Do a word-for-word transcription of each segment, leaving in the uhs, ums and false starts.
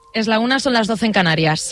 Es la una, son las doce en Canarias.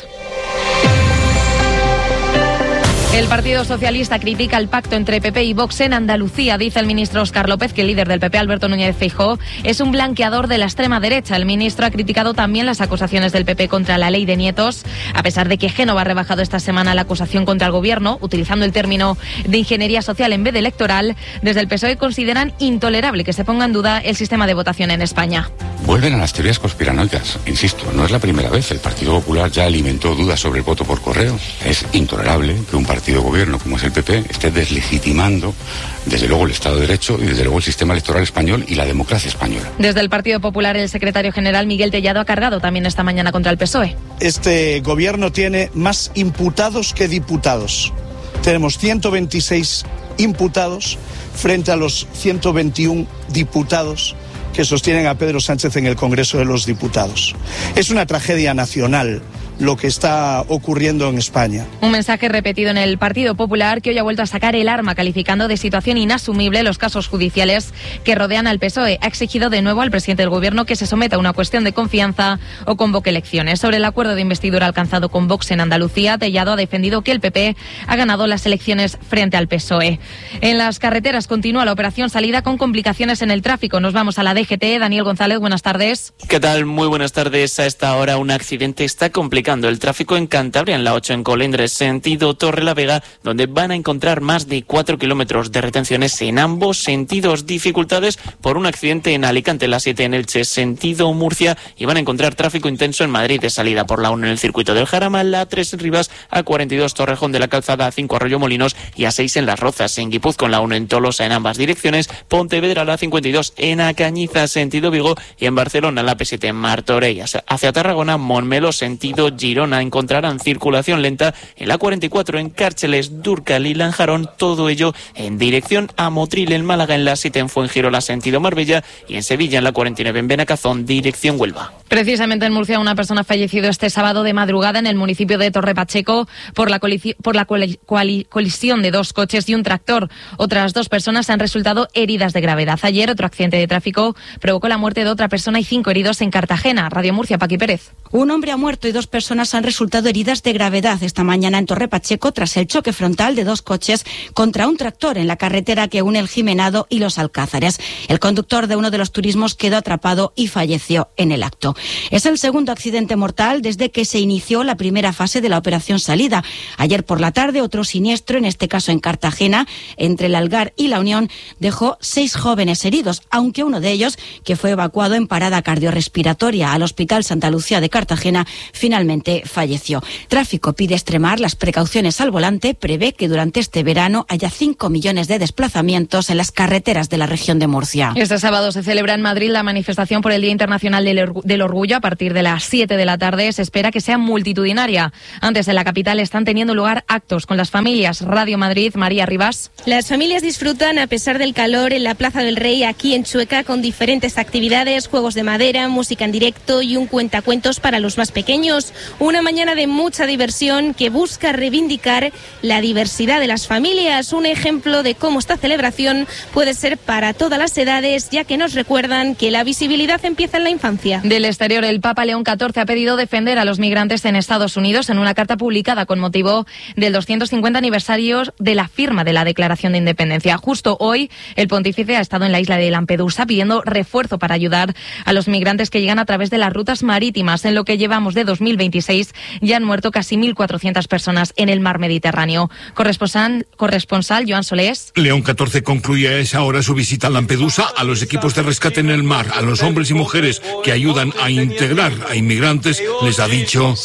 El Partido Socialista critica el pacto entre P P y Vox en Andalucía. Dice el ministro Óscar López que el líder del P P, Alberto Núñez Feijóo, es un blanqueador de la extrema derecha. El ministro ha criticado también las acusaciones del P P contra la ley de nietos, a pesar de que Génova ha rebajado esta semana la acusación contra el gobierno, utilizando el término de ingeniería social en vez de electoral. Desde el P S O E consideran intolerable que se ponga en duda el sistema de votación en España. Vuelven a las teorías conspiranoicas. Insisto, no es la primera vez. El Partido Popular ya alimentó dudas sobre el voto por correo. Es intolerable que un partido de gobierno como es el P P esté deslegitimando desde luego el Estado de Derecho y desde luego el sistema electoral español y la democracia española. Desde el Partido Popular, el secretario general Miguel Tellado ha cargado también esta mañana contra el P S O E. Este gobierno tiene más imputados que diputados. Tenemos ciento veintiséis imputados frente a los ciento veintiuno diputados que sostienen a Pedro Sánchez en el Congreso de los Diputados. Es una tragedia nacional lo que está ocurriendo en España. Un mensaje repetido en el Partido Popular, que hoy ha vuelto a sacar el arma, calificando de situación inasumible los casos judiciales que rodean al P S O E. Ha exigido de nuevo al presidente del Gobierno que se someta a una cuestión de confianza o convoque elecciones. Sobre el acuerdo de investidura alcanzado con Vox en Andalucía, Tellado ha defendido que el P P ha ganado las elecciones frente al P S O E. En las carreteras continúa la operación salida con complicaciones en el tráfico. Nos vamos a la D G T. Daniel González, buenas tardes. ¿Qué tal? Muy buenas tardes. A esta hora un accidente está complicando el tráfico en Cantabria, en la ocho en Colindres, sentido Torrelavega, donde van a encontrar más de cuatro kilómetros de retenciones en ambos sentidos. Dificultades por un accidente en Alicante, la siete en Elche, sentido Murcia, y van a encontrar tráfico intenso en Madrid de salida por la uno en el circuito del Jarama, la tres en Rivas, a cuarenta y dos Torrejón de la Calzada, a cinco Arroyomolinos y a seis en Las Rozas. En Guipúzcoa, la uno en Tolosa en ambas direcciones, Pontevedra, la cincuenta y dos en Acañiza, sentido Vigo, y en Barcelona, la P siete en Martorell hacia Tarragona, Montmeló, sentido Girona, encontrarán circulación lenta en la cuarenta y cuatro en Cárceles, Dúrcal y Lanjarón, todo ello en dirección a Motril, en Málaga, en la siete en Fuengirola, sentido Marbella, y en Sevilla, en la cuarenta y nueve en Benacazón, dirección Huelva. Precisamente en Murcia, una persona ha fallecido este sábado de madrugada en el municipio de Torre Pacheco por la, colisi- por la coli- coli- colisión de dos coches y un tractor. Otras dos personas han resultado heridas de gravedad. Ayer, otro accidente de tráfico provocó la muerte de otra persona y cinco heridos en Cartagena. Radio Murcia, Paqui Pérez. Un hombre ha muerto y dos personas han resultado heridas de gravedad esta mañana en Torre Pacheco tras el choque frontal de dos coches contra un tractor en la carretera que une el Jimenado y los Alcázares. El conductor de uno de los turismos quedó atrapado y falleció en el acto. Es el segundo accidente mortal desde que se inició la primera fase de la operación salida. Ayer por la tarde, otro siniestro, en este caso en Cartagena, entre el Algar y la Unión, dejó seis jóvenes heridos, aunque uno de ellos, que fue evacuado en parada cardiorrespiratoria al Hospital Santa Lucía de Cartagena, finalmente falleció. Tráfico pide extremar las precauciones al volante. Prevé que durante este verano haya cinco millones de desplazamientos en las carreteras de la región de Murcia. Este sábado se celebra en Madrid la manifestación por el Día Internacional del, Orgu- del Orgullo. A partir de las siete de la tarde se espera que sea multitudinaria. Antes, en la capital están teniendo lugar actos con las familias. Radio Madrid, María Rivas. Las familias disfrutan, a pesar del calor, en la Plaza del Rey, aquí en Chueca, con diferentes actividades, juegos de madera, música en directo y un cuentacuentos para los más pequeños. Una mañana de mucha diversión que busca reivindicar la diversidad de las familias. Un ejemplo de cómo esta celebración puede ser para todas las edades, ya que nos recuerdan que la visibilidad empieza en la infancia. Del exterior, el Papa León catorce ha pedido defender a los migrantes en Estados Unidos en una carta publicada con motivo del doscientos cincuenta aniversario de la firma de la Declaración de Independencia. Justo hoy, el pontífice ha estado en la isla de Lampedusa pidiendo refuerzo para ayudar a los migrantes que llegan a través de las rutas marítimas. En lo que llevamos de dos mil veintiséis, ya han muerto casi mil cuatrocientas personas en el mar Mediterráneo. Corresponsal, corresponsal Joan Solés. León catorce concluye a esa hora su visita a Lampedusa, a los equipos de rescate en el mar, a los hombres y mujeres que ayudan a integrar a inmigrantes. Les ha dicho: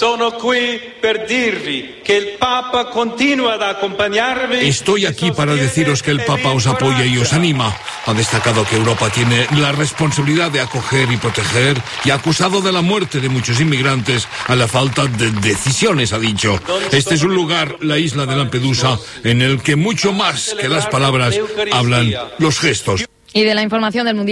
estoy aquí para deciros que el Papa os apoya y os anima. Ha destacado que Europa tiene la responsabilidad de acoger y proteger, y ha acusado de la muerte de muchos inmigrantes a la falta de decisiones, ha dicho. Este es un lugar, la isla de Lampedusa, en el que mucho más que las palabras hablan los gestos. Y de la información del Mundial.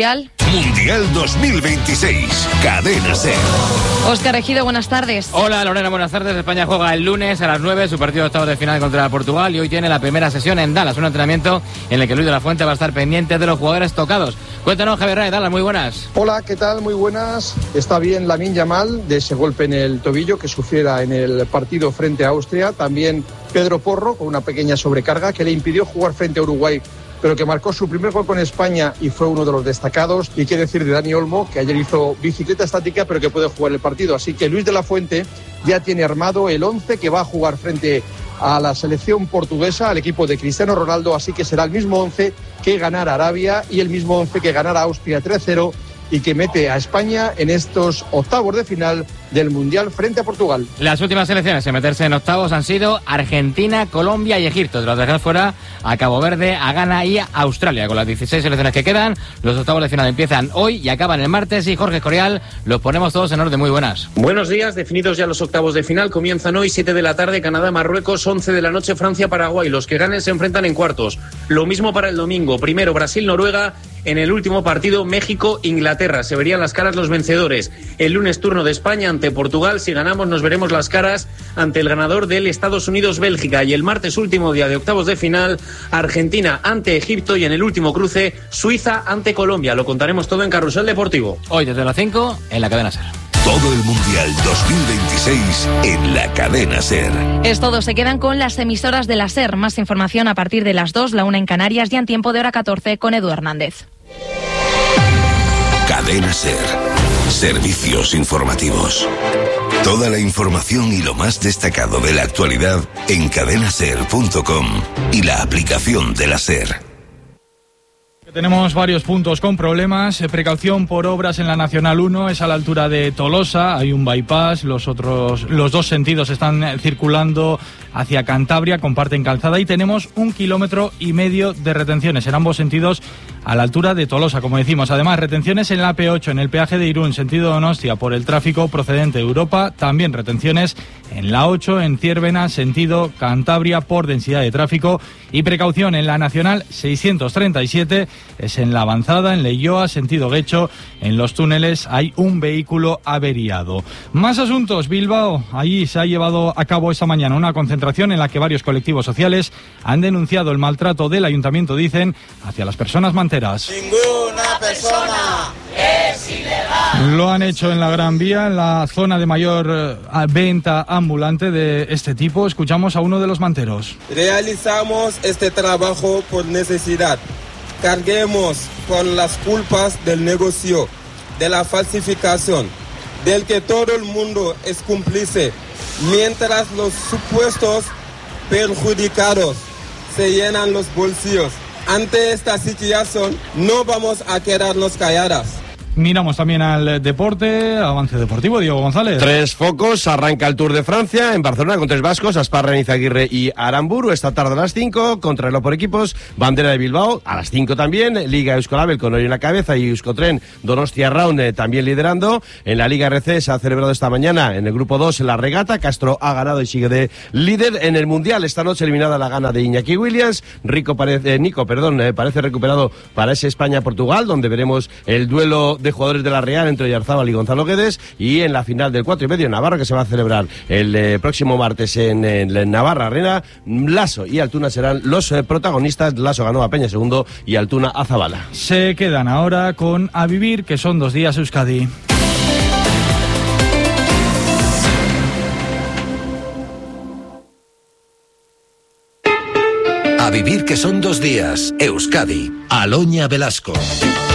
Mundial dos mil veintiséis. Cadena SER. Óscar Ejido, buenas tardes. Hola Lorena, buenas tardes. España juega el lunes a las nueve su partido de octavos de final contra Portugal y hoy tiene la primera sesión en Dallas, un entrenamiento en el que Luis de la Fuente va a estar pendiente de los jugadores tocados. Cuéntanos, Javier Rae, Dallas, muy buenas. Hola, ¿qué tal? Muy buenas. Está bien Lamine Yamal de ese golpe en el tobillo que sufriera en el partido frente a Austria. También Pedro Porro con una pequeña sobrecarga que le impidió jugar frente a Uruguay, pero que marcó su primer gol con España y fue uno de los destacados. Y qué decir de Dani Olmo, que ayer hizo bicicleta estática, pero que puede jugar el partido. Así que Luis de la Fuente ya tiene armado el once que va a jugar frente a la selección portuguesa, al equipo de Cristiano Ronaldo. Así que será el mismo once que ganara Arabia y el mismo once que ganara Austria tres cero y que mete a España en estos octavos de final del Mundial frente a Portugal. Las últimas selecciones en meterse en octavos han sido Argentina, Colombia y Egipto. Tras dejar fuera a Cabo Verde, a Ghana y a Australia. Con las dieciséis selecciones que quedan, los octavos de final empiezan hoy y acaban el martes. Y Jorge Escorial, los ponemos todos en orden. Muy buenas. Buenos días, definidos ya los octavos de final. Comienzan hoy, siete de la tarde, Canadá, Marruecos, once de la noche, Francia, Paraguay. Los que ganen se enfrentan en cuartos. Lo mismo para el domingo. Primero Brasil, Noruega. En el último partido, México, Inglaterra. Se verían las caras los vencedores. El lunes, turno de España ante Portugal. Si ganamos, nos veremos las caras ante el ganador del Estados Unidos-Bélgica. Y el martes, último día de octavos de final, Argentina ante Egipto. Y en el último cruce, Suiza ante Colombia. Lo contaremos todo en Carrusel Deportivo. Hoy desde las cinco en la Cadena SER. Todo el Mundial dos mil veintiséis en la Cadena SER. Es todo, se quedan con las emisoras de la SER. Más información a partir de las dos, la una en Canarias y en tiempo de hora catorce con Edu Hernández. Cadena SER. Servicios informativos. Toda la información y lo más destacado de la actualidad en cadena ser punto com y la aplicación de la SER. Tenemos varios puntos con problemas. Precaución por obras en la Nacional uno, es a la altura de Tolosa, hay un bypass, los otros, los dos sentidos están circulando hacia Cantabria, comparten calzada y tenemos un kilómetro y medio de retenciones en ambos sentidos a la altura de Tolosa, como decimos. Además, retenciones en la A P ocho, en el peaje de Irún, sentido Donostia, por el tráfico procedente de Europa. También retenciones en la ocho, en Ciérvena, sentido Cantabria, por densidad de tráfico. Y precaución en la Nacional seiscientos treinta y siete, es en la avanzada, en Leioa, sentido Guecho. En los túneles hay un vehículo averiado. Más asuntos. Bilbao, allí se ha llevado a cabo esta mañana una concentración en la que varios colectivos sociales han denunciado el maltrato del ayuntamiento, dicen, hacia las personas manteras. Ninguna persona es ilegal. Lo han hecho en la Gran Vía, en la zona de mayor eh, venta ambulante de este tipo. Escuchamos a uno de los manteros. Realizamos este trabajo por necesidad. Carguemos con las culpas del negocio, de la falsificación, del que todo el mundo es cómplice, mientras los supuestos perjudicados se llenan los bolsillos. Ante esta situación no vamos a quedarnos calladas. Miramos también al deporte, avance deportivo, Diego González. Tres focos, arranca el Tour de Francia en Barcelona con tres vascos, Asparra, Izaguirre y Aramburu. Esta tarde a las cinco, contrarreloj por equipos, bandera de Bilbao, a las cinco también, Liga Euskolabel con Ori en la cabeza y Euskotren, Donostia Round eh, también liderando. En la Liga R C se ha celebrado esta mañana en el grupo dos la regata, Castro ha ganado y sigue de líder. En el Mundial esta noche eliminada la gana de Iñaki Williams, Rico parece, eh, Nico perdón, eh, parece recuperado para ese España-Portugal, donde veremos el duelo de jugadores de la Real entre Oyarzábal y Gonzalo Guedes, y en la final del cuatro y medio en Navarra, que se va a celebrar el eh, próximo martes en, en, en Navarra Arena, Lasso y Altuna serán los eh, protagonistas. Lasso ganó a Peña segundo y Altuna a Zabala. Se quedan ahora con A Vivir, que son dos días Euskadi. A Vivir, que son dos días Euskadi. Aloña Velasco.